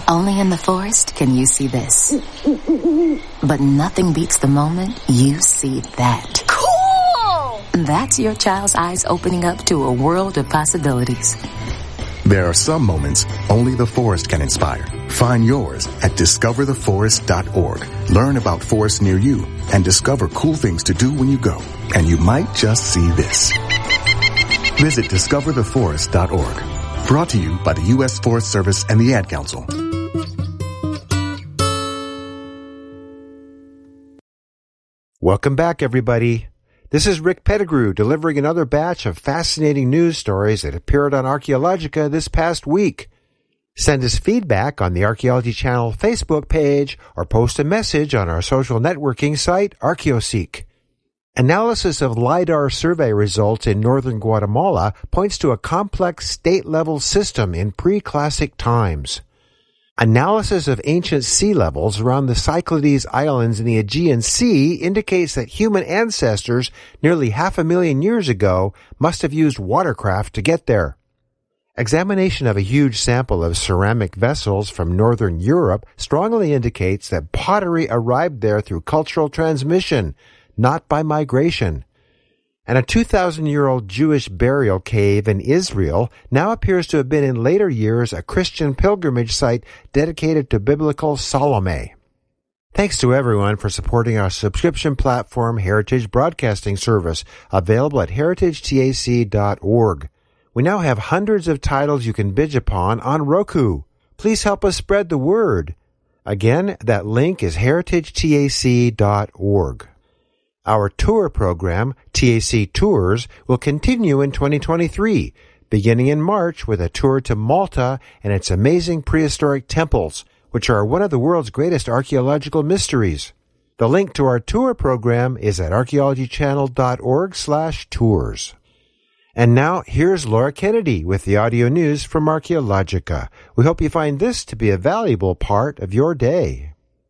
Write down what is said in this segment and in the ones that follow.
Only in the forest can you see this. But nothing beats the moment you see that. Cool! That's your child's eyes opening up to a world of possibilities. There are some moments only the forest can inspire. Find yours at discovertheforest.org. Learn about forests near you and discover cool things to do when you go. And you might just see this. Visit discovertheforest.org. Brought to you by the U.S. Forest Service and the Ad Council. Welcome back, everybody. This is Rick Pettigrew delivering another batch of fascinating news stories that appeared on Archaeologica this past week. Send us feedback on the Archaeology Channel Facebook page or post a message on our social networking site, Archaeoseek. Analysis of LIDAR survey results in northern Guatemala points to a complex state-level system in pre-classic times. Analysis of ancient sea levels around the Cyclades Islands in the Aegean Sea indicates that human ancestors nearly 500,000 years ago must have used watercraft to get there. Examination of a huge sample of ceramic vessels from northern Europe strongly indicates that pottery arrived there through cultural transmission, not by migration. And a 2,000-year-old Jewish burial cave in Israel now appears to have been in later years a Christian pilgrimage site dedicated to biblical Salome. Thanks to everyone for supporting our subscription platform, Heritage Broadcasting Service, available at heritagetac.org. We now have hundreds of titles you can binge upon on Roku. Please help us spread the word. Again, that link is heritagetac.org. Our tour program, TAC Tours, will continue in 2023, beginning in March with a tour to Malta and its amazing prehistoric temples, which are one of the world's greatest archaeological mysteries. The link to our tour program is at archaeologychannel.org/tours. And now, here's Laura Kennedy with the audio news from Archaeologica. We hope you find this to be a valuable part of your day.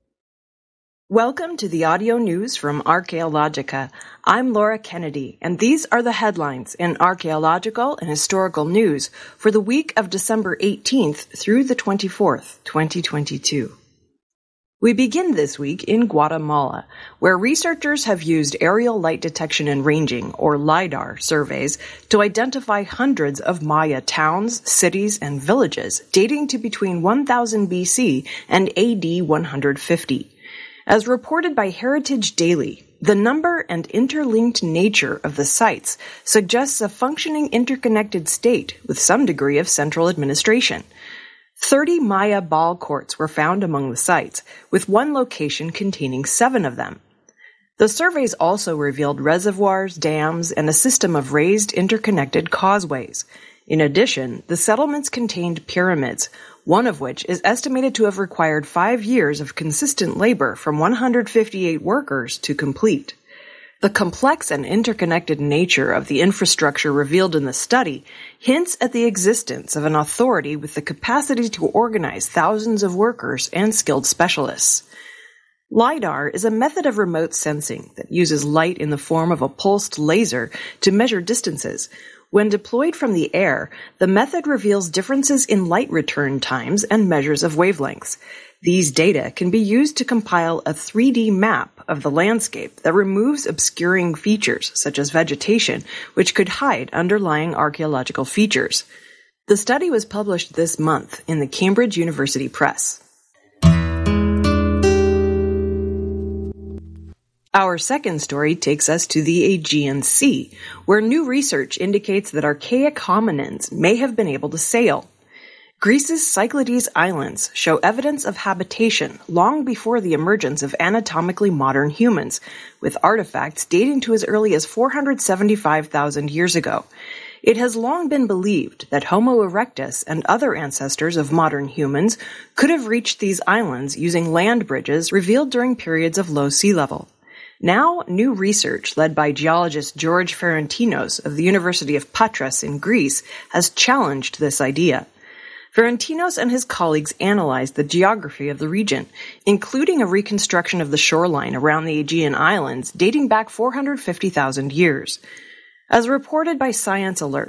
Welcome to the audio news from Archaeologica. I'm Laura Kennedy, and these are the headlines in archaeological and historical news for the week of December 18th through the 24th, 2022. We begin this week in Guatemala, where researchers have used aerial light detection and ranging, or LIDAR, surveys to identify hundreds of Maya towns, cities, and villages dating to between 1000 BC and AD 150. As reported by Heritage Daily, the number and interlinked nature of the sites suggests a functioning interconnected state with some degree of central administration. 30 Maya ball courts were found among the sites, with one location containing 7 of them. The surveys also revealed reservoirs, dams, and a system of raised interconnected causeways. In addition, the settlements contained pyramids, one of which is estimated to have required 5 years of consistent labor from 158 workers to complete. The complex and interconnected nature of the infrastructure revealed in the study hints at the existence of an authority with the capacity to organize thousands of workers and skilled specialists. LIDAR is a method of remote sensing that uses light in the form of a pulsed laser to measure distances. When deployed from the air, the method reveals differences in light return times and measures of wavelengths. These data can be used to compile a 3D map of the landscape that removes obscuring features, such as vegetation, which could hide underlying archaeological features. The study was published this month in the Cambridge University Press. Our second story takes us to the Aegean Sea, where new research indicates that archaic hominins may have been able to sail. Greece's Cyclades Islands show evidence of habitation long before the emergence of anatomically modern humans, with artifacts dating to as early as 475,000 years ago. It has long been believed that Homo erectus and other ancestors of modern humans could have reached these islands using land bridges revealed during periods of low sea level. Now, new research led by geologist George Ferentinos of the University of Patras in Greece has challenged this idea. Ferentinos and his colleagues analyzed the geography of the region, including a reconstruction of the shoreline around the Aegean Islands dating back 450,000 years. As reported by Science Alert,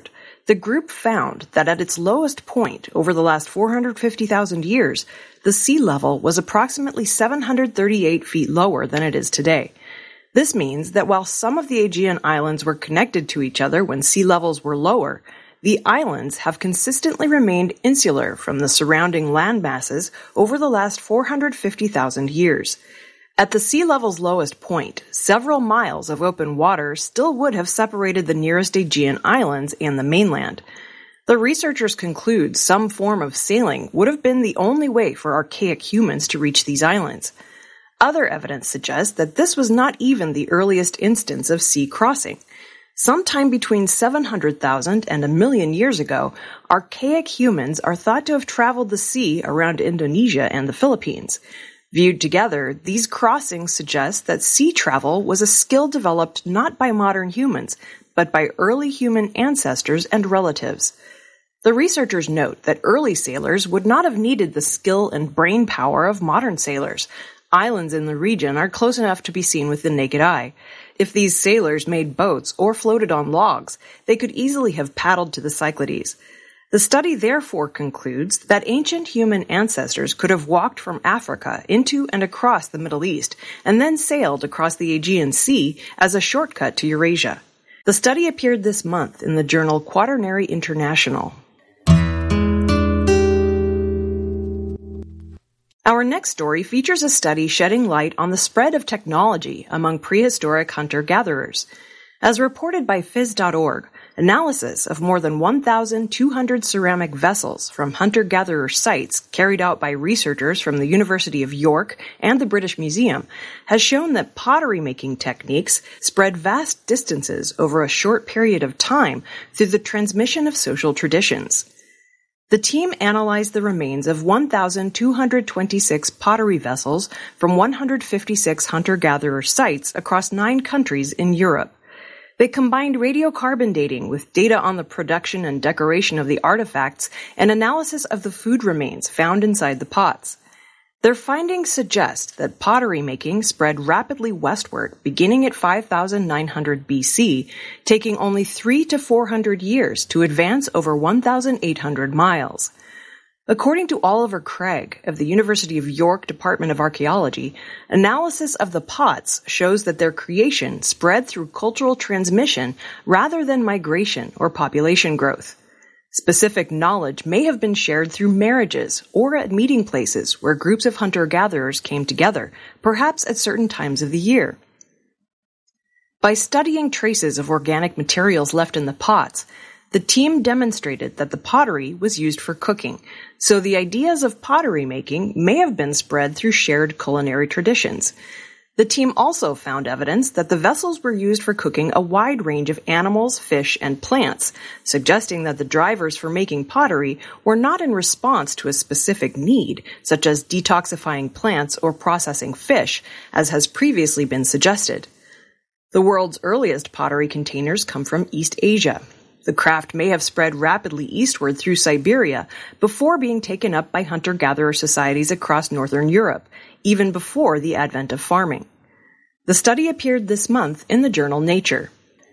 The group found that at its lowest point over the last 450,000 years, the sea level was approximately 738 feet lower than it is today. This means that while some of the Aegean islands were connected to each other when sea levels were lower, the islands have consistently remained insular from the surrounding land masses over the last 450,000 years. At the sea level's lowest point, several miles of open water still would have separated the nearest Aegean islands and the mainland. The researchers conclude some form of sailing would have been the only way for archaic humans to reach these islands. Other evidence suggests that this was not even the earliest instance of sea crossing. Sometime between 700,000 and 1 million years ago, archaic humans are thought to have traveled the sea around Indonesia and the Philippines. Viewed together, these crossings suggest that sea travel was a skill developed not by modern humans, but by early human ancestors and relatives. The researchers note that early sailors would not have needed the skill and brain power of modern sailors. Islands in the region are close enough to be seen with the naked eye. If these sailors made boats or floated on logs, they could easily have paddled to the Cyclades. The study therefore concludes that ancient human ancestors could have walked from Africa into and across the Middle East, and then sailed across the Aegean Sea as a shortcut to Eurasia. The study appeared this month in the journal Quaternary International. Our next story features a study shedding light on the spread of technology among prehistoric hunter-gatherers. As reported by Phys.org, analysis of more than 1,200 ceramic vessels from hunter-gatherer sites carried out by researchers from the University of York and the British Museum has shown that pottery-making techniques spread vast distances over a short period of time through the transmission of social traditions. The team analyzed the remains of 1,226 pottery vessels from 156 hunter-gatherer sites across 9 countries in Europe. They combined radiocarbon dating with data on the production and decoration of the artifacts and analysis of the food remains found inside the pots. Their findings suggest that pottery making spread rapidly westward beginning at 5,900 BC, taking only 300 to 400 years to advance over 1,800 miles. According to Oliver Craig of the University of York Department of Archaeology, analysis of the pots shows that their creation spread through cultural transmission rather than migration or population growth. Specific knowledge may have been shared through marriages or at meeting places where groups of hunter-gatherers came together, perhaps at certain times of the year. By studying traces of organic materials left in the pots, the team demonstrated that the pottery was used for cooking, so the ideas of pottery making may have been spread through shared culinary traditions. The team also found evidence that the vessels were used for cooking a wide range of animals, fish, and plants, suggesting that the drivers for making pottery were not in response to a specific need, such as detoxifying plants or processing fish, as has previously been suggested. The world's earliest pottery containers come from East Asia. The craft may have spread rapidly eastward through Siberia before being taken up by hunter-gatherer societies across northern Europe, even before the advent of farming. The study appeared this month in the journal Nature.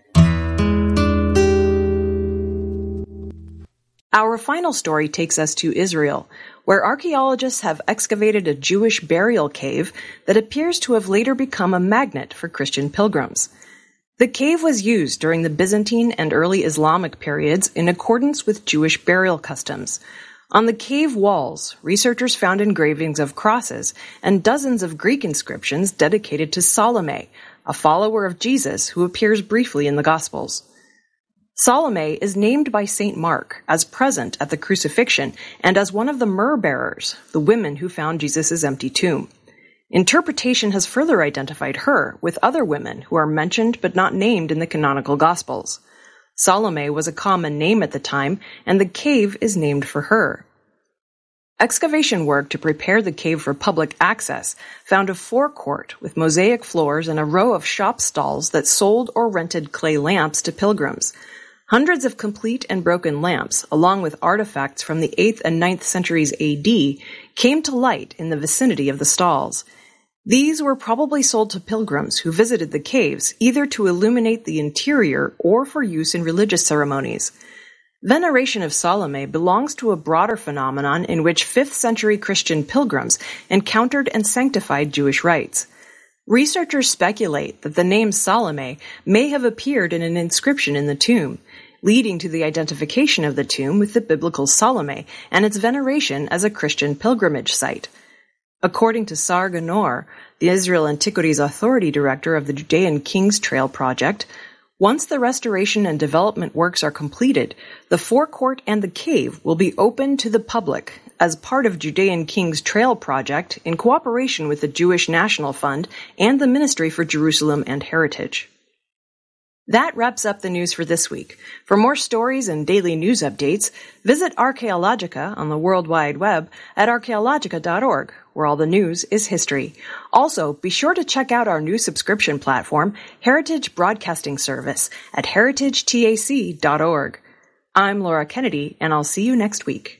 Our final story takes us to Israel, where archaeologists have excavated a Jewish burial cave that appears to have later become a magnet for Christian pilgrims. The cave was used during the Byzantine and early Islamic periods in accordance with Jewish burial customs. On the cave walls, researchers found engravings of crosses and dozens of Greek inscriptions dedicated to Salome, a follower of Jesus who appears briefly in the Gospels. Salome is named by St. Mark as present at the crucifixion and as one of the myrrh bearers, the women who found Jesus' empty tomb. Interpretation has further identified her with other women who are mentioned but not named in the canonical Gospels. Salome was a common name at the time, and the cave is named for her. Excavation work to prepare the cave for public access found a forecourt with mosaic floors and a row of shop stalls that sold or rented clay lamps to pilgrims. Hundreds of complete and broken lamps, along with artifacts from the 8th and 9th centuries AD, came to light in the vicinity of the stalls. These were probably sold to pilgrims who visited the caves either to illuminate the interior or for use in religious ceremonies. Veneration of Salome belongs to a broader phenomenon in which 5th century Christian pilgrims encountered and sanctified Jewish rites. Researchers speculate that the name Salome may have appeared in an inscription in the tomb, leading to the identification of the tomb with the biblical Salome and its veneration as a Christian pilgrimage site. According to Sar Ganor, the Israel Antiquities Authority director of the Judean Kings Trail project, once the restoration and development works are completed, the forecourt and the cave will be open to the public as part of Judean Kings Trail project in cooperation with the Jewish National Fund and the Ministry for Jerusalem and Heritage. That wraps up the news for this week. For more stories and daily news updates, visit Archaeologica on the World Wide Web at archaeologica.org, where all the news is history. Also, be sure to check out our new subscription platform, Heritage Broadcasting Service, at heritagetac.org. I'm Laura Kennedy, and I'll see you next week.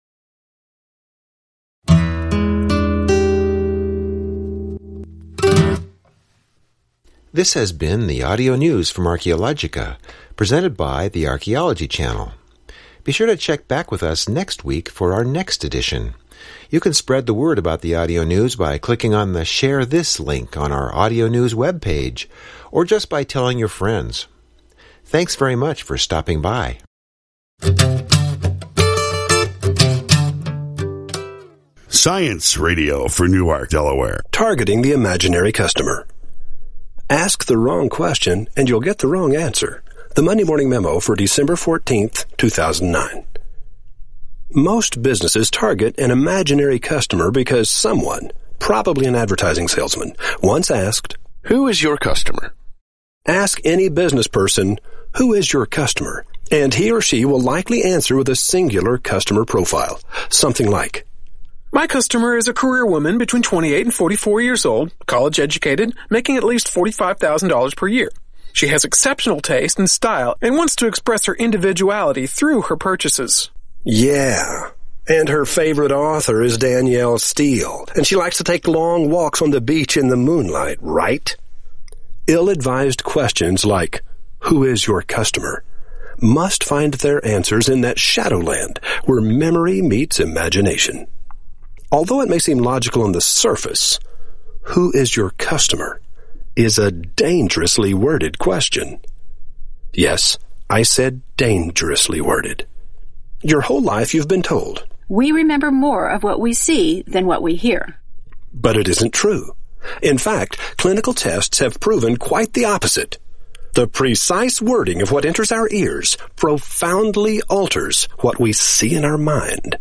This has been the audio news from Archaeologica, presented by the Archaeology Channel. Be sure to check back with us next week for our next edition. You can spread the word about the audio news by clicking on the Share This link on our audio news webpage, or just by telling your friends. Thanks very much for stopping by. Science Radio for Newark, Delaware. Targeting the imaginary customer. Ask the wrong question and you'll get the wrong answer. The Monday Morning Memo for December 14th, 2009. Most businesses target an imaginary customer because someone, probably an advertising salesman, once asked, "Who is your customer?" Ask any business person, "Who is your customer?" and he or she will likely answer with a singular customer profile. Something like, "My customer is a career woman between 28 and 44 years old, college educated, making at least $45,000 per year. She has exceptional taste and style and wants to express her individuality through her purchases." Yeah, and her favorite author is Danielle Steele, and she likes to take long walks on the beach in the moonlight, right? Ill-advised questions like, "Who is your customer?" must find their answers in that shadowland where memory meets imagination. Although it may seem logical on the surface, "Who is your customer?" is a dangerously worded question. Yes, I said dangerously worded. Your whole life you've been told, "We remember more of what we see than what we hear." But it isn't true. In fact, clinical tests have proven quite the opposite. The precise wording of what enters our ears profoundly alters what we see in our mind.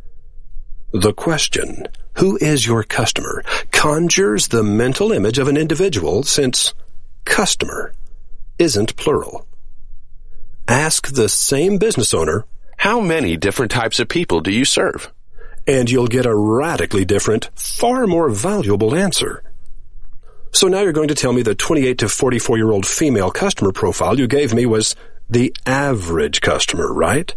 The question, "Who is your customer?" conjures the mental image of an individual since customer isn't plural. Ask the same business owner, "How many different types of people do you serve?" and you'll get a radically different, far more valuable answer. So now you're going to tell me the 28 to 44-year-old female customer profile you gave me was the average customer, right?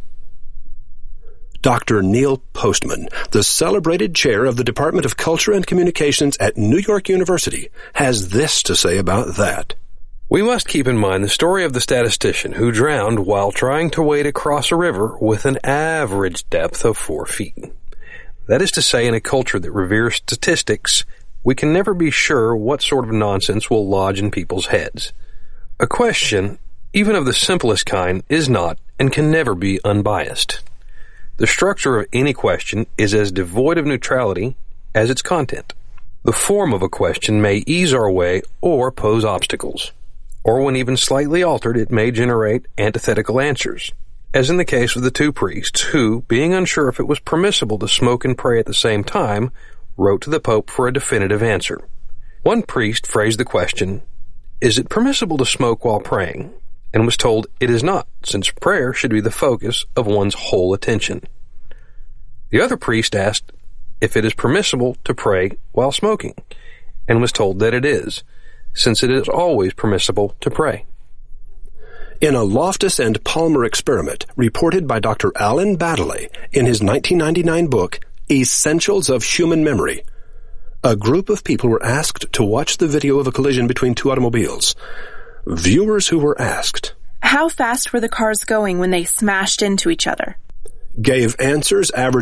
Dr. Neil Postman, the celebrated chair of the Department of Culture and Communications at New York University, has this to say about that. "We must keep in mind the story of the statistician who drowned while trying to wade across a river with an average depth of 4 feet. That is to say, in a culture that reveres statistics, we can never be sure what sort of nonsense will lodge in people's heads. A question, even of the simplest kind, is not and can never be unbiased. The structure of any question is as devoid of neutrality as its content. The form of a question may ease our way or pose obstacles, or when even slightly altered, it may generate antithetical answers, as in the case of the two priests who, being unsure if it was permissible to smoke and pray at the same time, wrote to the Pope for a definitive answer. One priest phrased the question, "Is it permissible to smoke while praying?" and was told it is not, since prayer should be the focus of one's whole attention. The other priest asked if it is permissible to pray while smoking, and was told that it is, since it is always permissible to pray. In a Loftus and Palmer experiment reported by Dr. Alan Baddeley in his 1999 book, Essentials of Human Memory, a group of people were asked to watch the video of a collision between two automobiles. Viewers who were asked, How fast were the cars going when they smashed into each other? Gave answers averaging